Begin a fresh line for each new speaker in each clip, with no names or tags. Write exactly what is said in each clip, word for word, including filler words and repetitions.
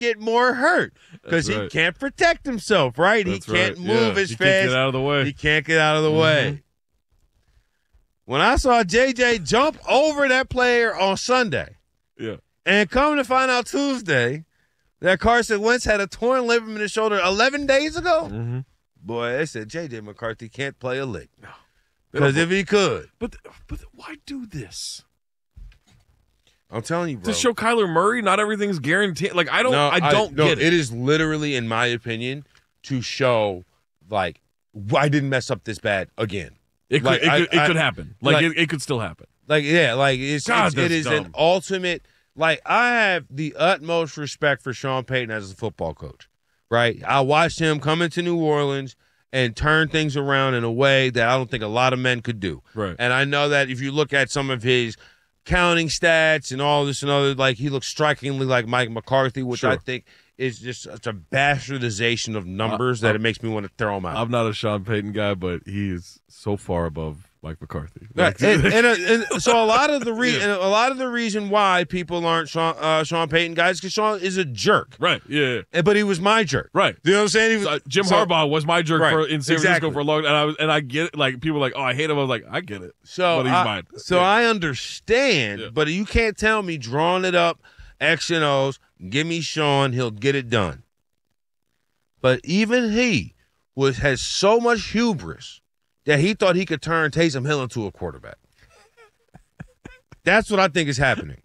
get more hurt because he
right.
can't protect himself, right?
That's
he can't
right.
move
yeah.
as
he
fast.
Can't get out of the way.
He can't get out of the
mm-hmm.
way. When I saw J J jump over that player on Sunday,
yeah,
and come to find out Tuesday that Carson Wentz had a torn ligament in his shoulder eleven days ago,
mm-hmm.
boy, they said J J McCarthy can't play a lick.
No.
Because if he could.
But but why do this?
I'm telling you, bro.
To show Kyler Murray not everything's guaranteed. Like, I don't
no,
I don't
I, no,
get it.
It is literally, in my opinion, to show, like, I didn't mess up this bad again.
It could,
like,
it,
I,
could, it
I,
could happen. Like,
like
it, it could still happen.
Like, yeah, like, it's,
God,
it's it is
dumb.
an ultimate, like, I have the utmost respect for Sean Payton as a football coach, right? I watched him come into New Orleans and turn things around in a way that I don't think a lot of men could do.
Right.
And I know that if you look at some of his counting stats and all this and other, like, he looks strikingly like Mike McCarthy, which
sure.
I think is just such a bastardization of numbers uh, that uh, it makes me want to throw him out.
I'm not a Sean Payton guy, but he is so far above Mike McCarthy.
Right. and, and, and so a lot of the re- yeah. a lot of the reason why people aren't Sean, uh, Sean Payton guys because Sean is a jerk.
Right. Yeah.
And, but he was my jerk.
Right.
You know what I'm saying? He was,
uh, Jim
so,
Harbaugh was my jerk
right.
for in San Francisco
exactly.
for a long time, and I was, and I get it. Like, people were like, oh, I hate him. I was like, I get it.
So
but he's
I,
mine.
So
yeah.
I understand,
yeah.
but you can't tell me drawing it up X and O's. Give me Sean. He'll get it done. But even he was has so much hubris that he thought he could turn Taysom Hill into a quarterback. That's what I think is happening.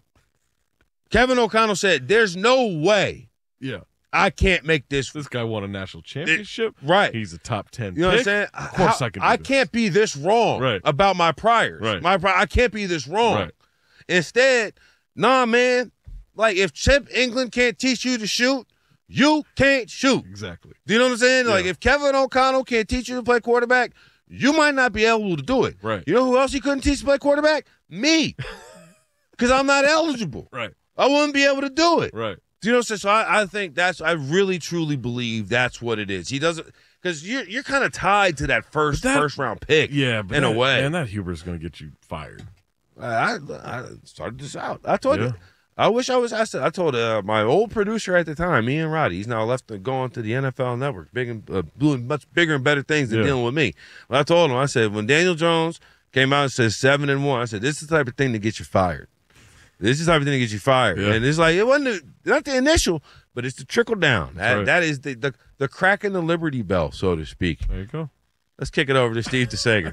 Kevin O'Connell said, there's no way
yeah.
I can't make this.
This guy won a national championship.
It, right.
He's a top ten
You know
pick.
what I'm saying?
Of course
How,
I can do
I
this.
can't be this wrong
right.
about my priors.
Right.
My pri- I can't be this wrong.
Right.
Instead, nah, man, like if Chip England can't teach you to shoot, you can't shoot.
Exactly.
Do you know what I'm saying?
Yeah.
Like if Kevin O'Connell can't teach you to play quarterback, you might not be able to do it.
Right.
You know who else he couldn't teach to play quarterback? Me. Because I'm not eligible.
Right.
I wouldn't be able to do it.
Right.
Do you know what I'm saying? So I, I think that's, I really truly believe that's what it is. He doesn't, because you're, you're kind of tied to that first
that,
first round pick.
Yeah, but
in
that,
a way.
And that hubris is going to get you fired.
I, I started this out. I told
yeah.
you. I wish I was. I said. I told uh, my old producer at the time, Ian Roddy. He's now left and going to the N F L Network, big and uh, doing much bigger and better things than
yeah.
dealing with me. But I told him. I said when Daniel Jones came out and said seven and one, I said this is the type of thing to get you fired. This is the type of thing to get you fired.
Yeah.
And it's like it wasn't the, not the initial, but it's the trickle down. That,
right.
that is the, the the crack in the Liberty Bell, so to speak.
There you go.
Let's kick it over to Steve DeSager.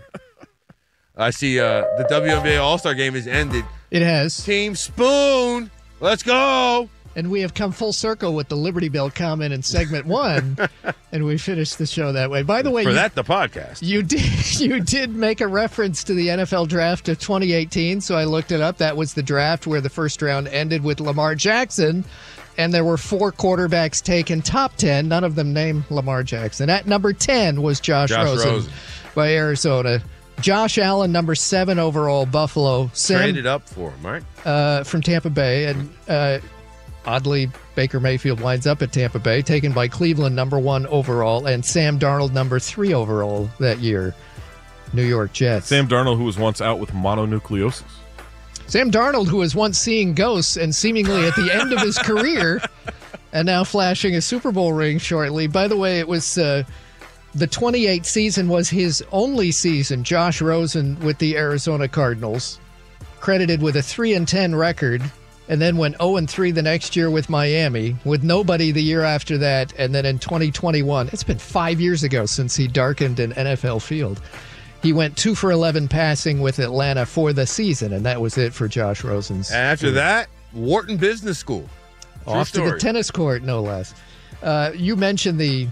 I see uh, the W N B A All-Star Game has ended.
It has.
Team Spoon, let's go.
And we have come full circle with the Liberty Bell comment in segment one, and we finished the show that way. By the way,
for
you,
that the podcast,
you did you did make a reference to the N F L draft of twenty eighteen, so I looked it up. That was the draft where the first round ended with Lamar Jackson, and there were four quarterbacks taken top ten. None of them named Lamar Jackson. At number ten was Josh,
Josh
Rosen,
Rosen
by Arizona. Josh Allen, number seven overall, Buffalo. Sam,
traded up for him, right?
Uh, from Tampa Bay. And uh, oddly, Baker Mayfield winds up at Tampa Bay, taken by Cleveland, number one overall. And Sam Darnold, number three overall that year, New York Jets.
Sam Darnold, who was once out with mononucleosis.
Sam Darnold, who was once seeing ghosts and seemingly at the end of his career, and now flashing a Super Bowl ring shortly. By the way, it was... Uh, The twenty-eight season was his only season, Josh Rosen with the Arizona Cardinals, credited with a three and ten record, and then went oh and three the next year with Miami, with nobody the year after that, and then in twenty twenty-one, it's been five years ago since he darkened an N F L field. He went two for eleven passing with Atlanta for the season, and that was it for Josh Rosen's.
And after
career.
that, Wharton Business School. True
Off
story.
to the tennis court, no less. Uh, you mentioned the...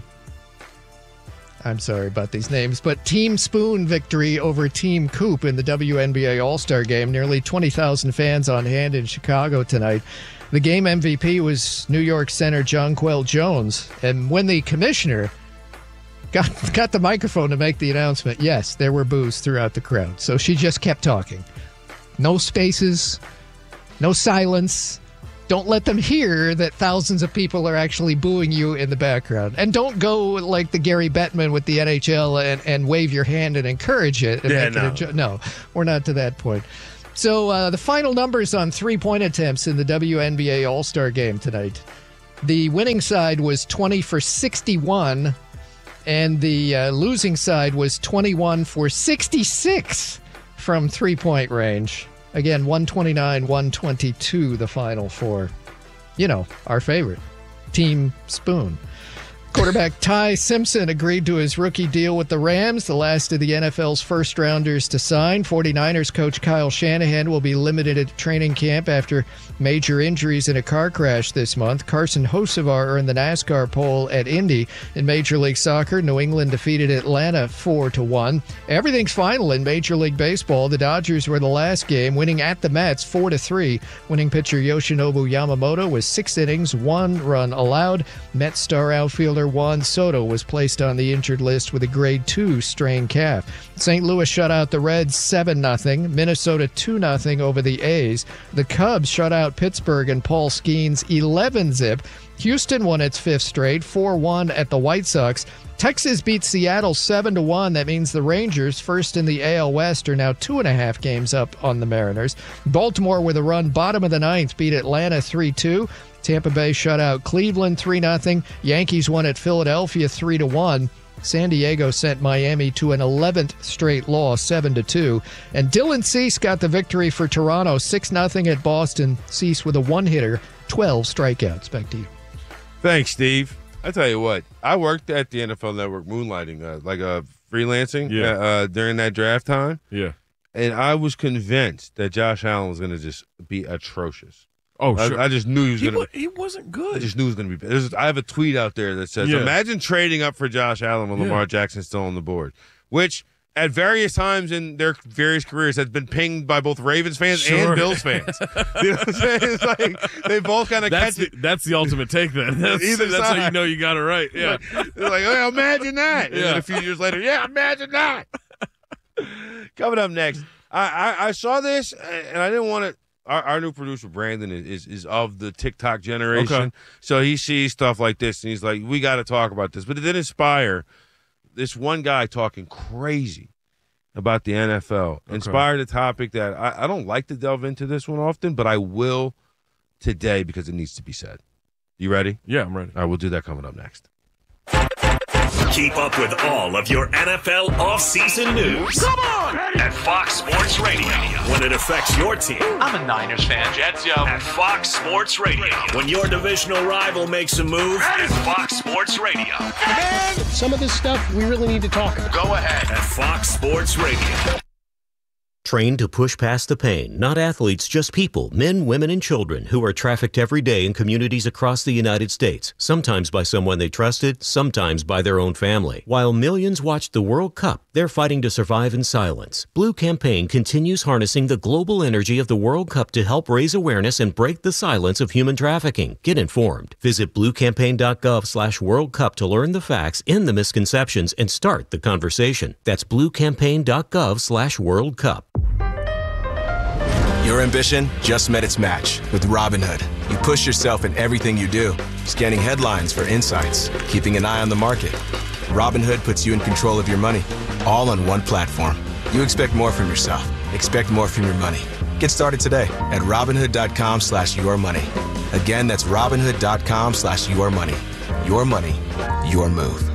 I'm sorry about these names, but Team Spoon victory over Team Coop in the W N B A All-Star Game. Nearly twenty thousand fans on hand in Chicago tonight. The game M V P was New York center Jonquel Jones. And when the commissioner got, got the microphone to make the announcement, yes, there were boos throughout the crowd. So she just kept talking. No spaces, no silence. Don't let them hear that thousands of people are actually booing you in the background. And don't go like the Gary Bettman with the N H L and, and wave your hand and encourage it. And
Yeah,
make
no.
It a jo- no, we're not to that point. So uh, the final numbers on three-point attempts in the W N B A All-Star Game tonight. The winning side was twenty for sixty-one, and the uh, losing side was twenty-one for sixty-six from three-point range. Again, one twenty-nine, one twenty-two, the final for, you know, our favorite, Team Spoon. Quarterback Ty Simpson agreed to his rookie deal with the Rams, the last of the N F L's first-rounders to sign. 49ers coach Kyle Shanahan will be limited at training camp after major injuries in a car crash this month. Carson Hocevar earned the NASCAR pole at Indy. In Major League Soccer, New England defeated Atlanta four to one. Everything's final in Major League Baseball. The Dodgers were the last game, winning at the Mets four to three. Winning pitcher Yoshinobu Yamamoto was six innings, one run allowed. Mets star outfielder Juan Soto was placed on the injured list with a grade two strained calf. Saint Louis shut out the Reds seven nothing, Minnesota two nothing over the A's. The Cubs shut out Pittsburgh and Paul Skeens eleven zip. Houston won its fifth straight, four one at the White Sox. Texas beat Seattle seven to one. That means the Rangers, first in the A L West, are now two and a half games up on the Mariners. Baltimore, with a run bottom of the ninth, beat Atlanta three two. Tampa Bay shut out Cleveland three nothing. Yankees won at Philadelphia three to one. San Diego sent Miami to an eleventh straight loss, seven to two. And Dylan Cease got the victory for Toronto, six nothing at Boston. Cease with a one-hitter, twelve strikeouts. Back to you.
Thanks, Steve. I tell you what, I worked at the N F L Network moonlighting, uh, like uh, freelancing
Yeah.
uh, during that draft time.
Yeah.
And I was convinced that Josh Allen was going to just be atrocious.
Oh,
I,
sure.
I just knew he was
he,
going
wa-
to
he wasn't
I
good.
just knew he was going to be bad. I have a tweet out there that says,
Yeah.
imagine trading up for Josh Allen when
Yeah.
Lamar Jackson's still on the board, which at various times in their various careers has been pinged by both Ravens fans
Sure.
and Bills fans. You know what I'm saying? It's like they both kind of
That's
catch
the, that's the ultimate take then. That's,
Either
that's how
side.
you know you got it right. Yeah.
They're like, oh, imagine that. And then
Yeah.
a few years later, yeah, imagine that. Coming up next, I, I, I saw this, and I didn't want to. Our, our new producer, Brandon, is, is of the TikTok generation.
Okay.
So he sees stuff like this, and he's like, we got to talk about this. But it did inspire this one guy talking crazy about the N F L.
Okay.
Inspired a topic that I, I don't like to delve into this one often, but I will today because it needs to be said. You ready?
Yeah, I'm ready.
All right, we'll do that coming up next.
Keep up with all of your N F L offseason news. Come on! At Fox Sports Radio. When it affects your team.
I'm a Niners fan. Jets, yo.
At Fox Sports Radio. When your divisional rival makes a move. At Fox Sports Radio.
Man, some of this stuff we really need to talk about.
Go ahead.
At Fox Sports Radio.
Trained to push past the pain, not athletes, just people, men, women, and children who are trafficked every day in communities across the United States, sometimes by someone they trusted, sometimes by their own family. While millions watched the World Cup, they're fighting to survive in silence. Blue Campaign continues harnessing the global energy of the World Cup to help raise awareness and break the silence of human trafficking. Get informed. Visit bluecampaign.gov slash World Cup to learn the facts, end the misconceptions, and start the conversation. That's bluecampaign.gov slash World Cup.
Your ambition just met its match with Robinhood. You push yourself in everything you do, scanning headlines for insights, keeping an eye on the market. Robinhood puts you in control of your money, all on one platform. You expect more from yourself. Expect more from your money. Get started today at Robinhood.com slash your money. Again, that's Robinhood.com slash your money. Your money, your move.